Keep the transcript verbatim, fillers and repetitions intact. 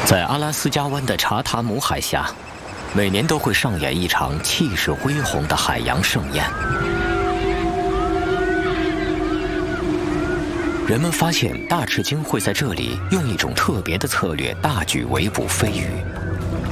在阿拉斯加湾的查塔姆海峡，每年都会上演一场气势恢宏的海洋盛宴。人们发现大翅鲸会在这里用一种特别的策略大举围捕飞鱼。